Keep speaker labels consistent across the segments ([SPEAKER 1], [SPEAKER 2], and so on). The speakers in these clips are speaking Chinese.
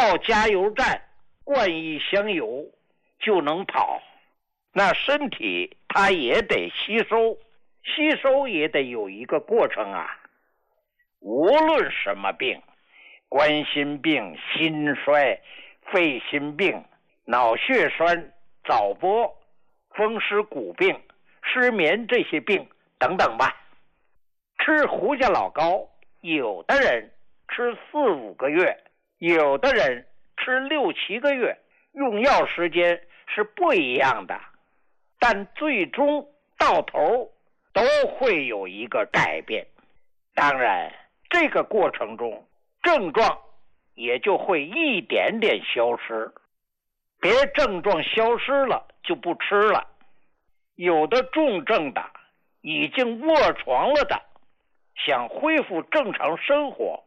[SPEAKER 1] 到加油站灌一箱油就能跑。那身体它也得吸收，吸收也得有一个过程啊。无论什么病，冠心病、心衰、肺心病、脑血栓、早搏、风湿骨病、失眠这些病等等吧，吃胡家老膏，有的人吃4-5个月，有的人吃6-7个月，用药时间是不一样的，但最终到头都会有一个改变。当然这个过程中症状也就会一点点消失，别症状消失了就不吃了。有的重症的已经卧床了的，想恢复正常生活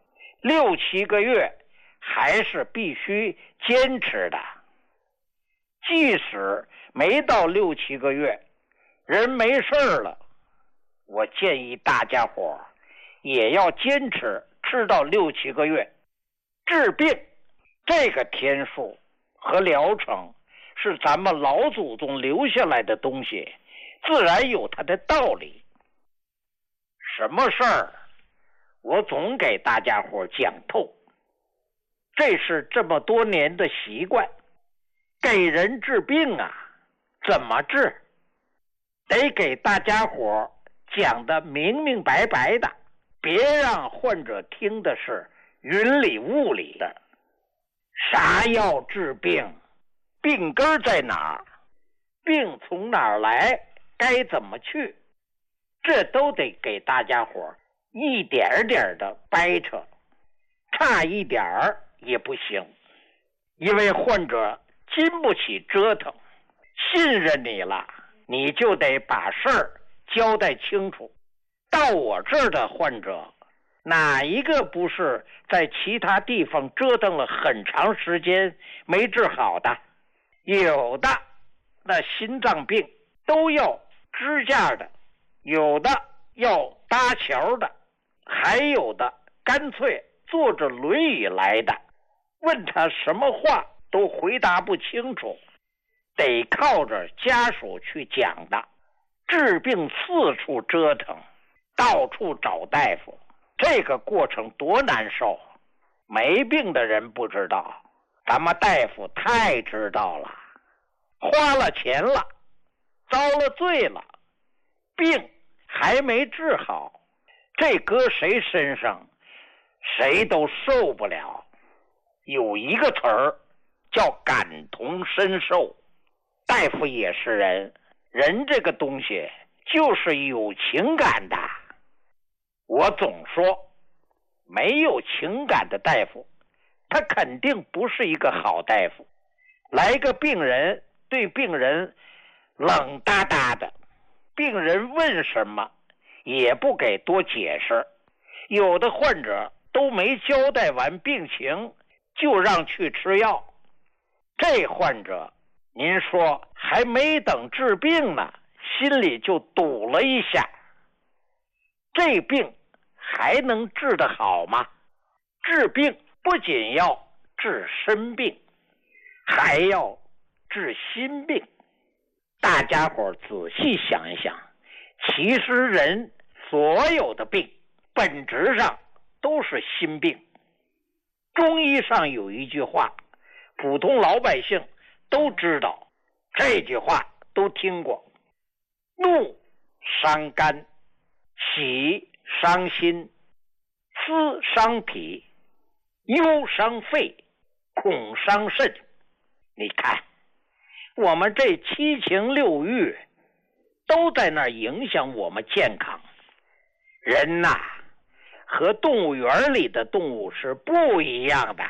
[SPEAKER 1] 6-7个月还是必须坚持的。即使没到6-7个月，人没事了，我建议大家伙也要坚持吃到6-7个月。治病这个天数和疗程是咱们老祖宗留下来的东西，自然有它的道理。什么事儿我总给大家伙讲透，这是这么多年的习惯。给人治病啊，怎么治？得给大家伙讲得明明白白的，别让患者听的是云里雾里的。啥药治病？病根在哪儿？病从哪儿来？该怎么去？这都得给大家伙一点点的掰扯，差一点儿也不行。因为患者经不起折腾，信任你了，你就得把事儿交代清楚。到我这儿的患者，哪一个不是在其他地方折腾了很长时间没治好的？有的那心脏病都要支架的，有的要搭桥的，还有的干脆坐着轮椅来的，问他什么话都回答不清楚，得靠着家属去讲的。治病四处折腾，到处找大夫，这个过程多难受。没病的人不知道，咱们大夫太知道了。花了钱了，遭了罪了，病还没治好，这搁谁身上谁都受不了。有一个词儿叫感同身受，大夫也是人，人这个东西就是有情感的。我总说没有情感的大夫，他肯定不是一个好大夫。来个病人，对病人冷哒哒的，病人问什么也不给多解释，有的患者都没交代完病情就让去吃药。这患者您说还没等治病呢，心里就堵了一下，这病还能治得好吗？治病不仅要治身病，还要治心病。大家伙仔细想一想，其实人所有的病本质上都是心病。中医上有一句话，普通老百姓都知道，这句话都听过：怒伤肝，喜伤心，思伤脾，忧伤肺，恐伤肾。你看我们这七情六欲都在那儿影响我们健康。人呐，和动物园里的动物是不一样的。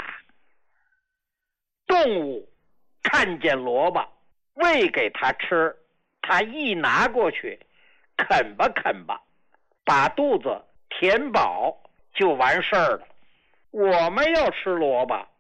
[SPEAKER 1] 动物看见萝卜喂给它吃，它一拿过去啃吧啃吧，把肚子填饱就完事儿了。我们要吃萝卜，